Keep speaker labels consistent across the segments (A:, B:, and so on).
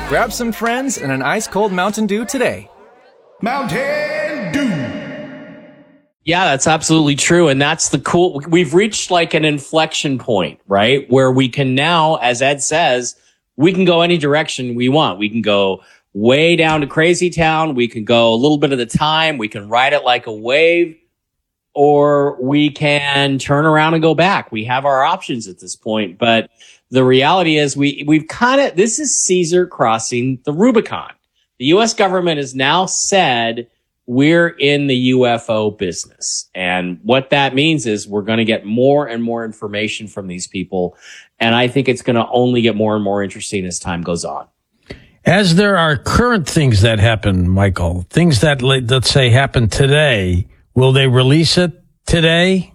A: Grab some friends and an ice-cold Mountain Dew today.
B: Mountain Dew.
C: Yeah, that's absolutely true. And that's the cool. We've reached like an inflection point, right? Where we can now, as Ed says, we can go any direction we want. We can go way down to Crazy Town. We can go a little bit at a time. We can ride it like a wave, or we can turn around and go back. We have our options at this point. But the reality is we've kind of, this is Caesar crossing the Rubicon. The U.S. government has now said we're in the UFO business. And what that means is we're going to get more and more information from these people. And I think it's going to only get more and more interesting as time goes on.
D: As there are current things that happen, Michael, things that, let's say, happen today, will they release it today?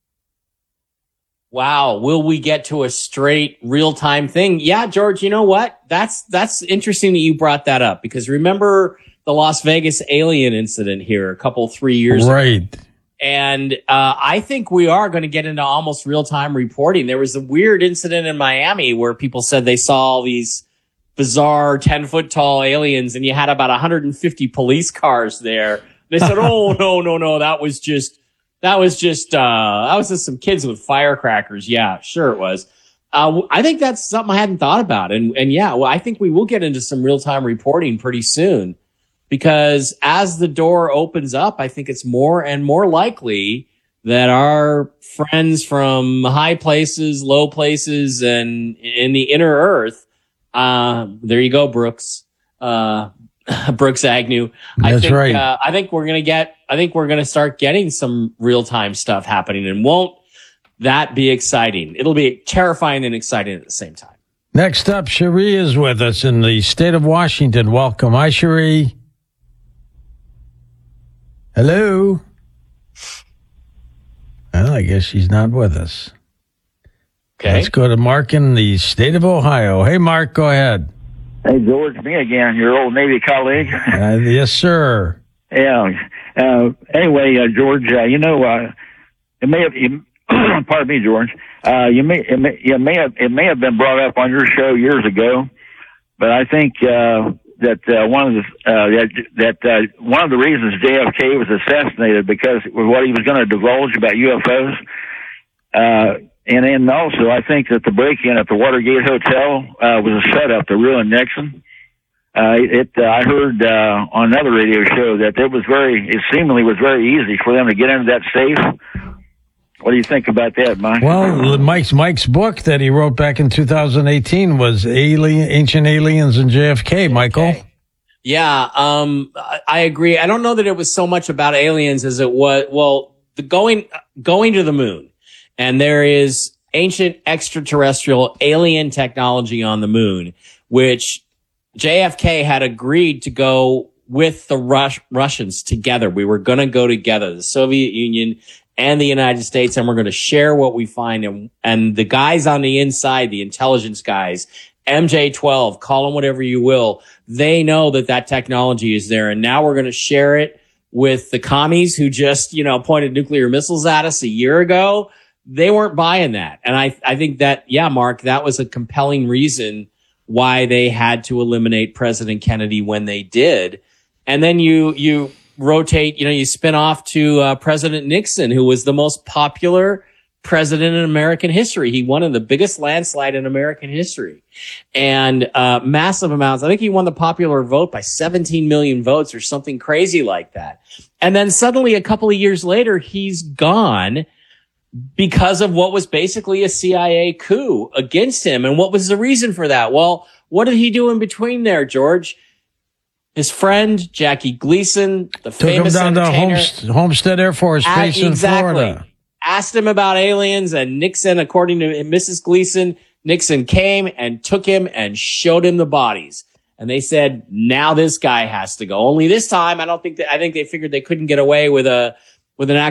C: Wow. Will we get to a straight real-time thing? Yeah, George, you know what? That's interesting that you brought that up, because remember the Las Vegas alien incident here 3 years ago.
D: Right.
C: And I think we are going to get into almost real-time reporting. There was a weird incident in Miami where people said they saw all these bizarre 10-foot tall aliens, and you had about 150 police cars there. They said, "Oh, no, that was just some kids with firecrackers." Yeah, sure it was. I think that's something I hadn't thought about. And yeah, well, I think we will get into some real-time reporting pretty soon, because as the door opens up, I think it's more and more likely that our friends from high places, low places, and in the inner earth, there you go, Brooks Agnew.
D: That's right.
C: I think we're going to start getting some real-time stuff happening, and won't that be exciting? It'll be terrifying and exciting at the same time.
D: Next up, Cherie is with us in the state of Washington. Welcome. Hi, Cherie. Hello. Well, I guess she's not with us.
C: Okay.
D: Let's go to Mark in the state of Ohio. Hey, Mark, go ahead.
E: Hey, George, me again, your old Navy colleague.
D: Yes, sir.
E: Yeah. Anyway, George, it may have, pardon me, George, it may have been brought up on your show years ago, but I think, that one of the reasons JFK was assassinated because it was what he was going to divulge about UFOs. And then also, I think that the break-in at the Watergate Hotel was a setup to ruin Nixon. I heard on another radio show that it seemingly was very easy for them to get into that safe. What do you think about that, Mike?
D: Well, Mike's book that he wrote back in 2018 was Ancient Aliens and JFK, Michael.
C: Okay. Yeah, I agree. I don't know that it was so much about aliens as it was, the going to the moon. And there is ancient extraterrestrial alien technology on the moon, which JFK had agreed to go with the Russians together. We were going to go together, the Soviet Union and the United States, and we're going to share what we find. And the guys on the inside, the intelligence guys, MJ-12, call them whatever you will, they know that technology is there. And now we're going to share it with the commies who just, pointed nuclear missiles at us a year ago. They weren't buying that. And I think that, yeah, Mark, that was a compelling reason why they had to eliminate President Kennedy when they did. And then you rotate, you spin off to President Nixon, who was the most popular president in American history. He won in the biggest landslide in American history, and massive amounts. I think he won the popular vote by 17 million votes or something crazy like that. And then suddenly a couple of years later, he's gone because of what was basically a CIA coup against him. And what was the reason for that? Well, what did he do in between there, George? His friend, Jackie Gleason, the famous entertainer.
D: Took him down to Homestead Air Force Base in Florida.
C: Asked him about aliens, and Nixon, according to Mrs. Gleason, Nixon came and took him and showed him the bodies. And they said, now this guy has to go. Only this time, I think they figured they couldn't get away with an